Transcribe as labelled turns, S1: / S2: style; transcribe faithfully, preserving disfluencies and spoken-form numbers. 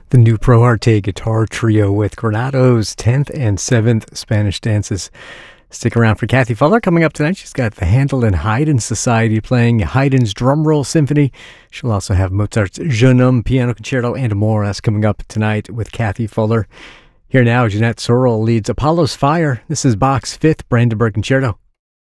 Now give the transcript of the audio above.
S1: The new Pro Arte guitar trio with Granado's tenth and seventh Spanish dances. Stick around for Kathy Fuller. Coming up tonight, she's got the Handel and Haydn Society playing Haydn's Drumroll Symphony. She'll also have Mozart's Jeune Homme Piano Concerto and more. That's coming up tonight with Kathy Fuller. Here now, Jeanette Searle leads Apollo's Fire. This is Bach's fifth Brandenburg Concerto.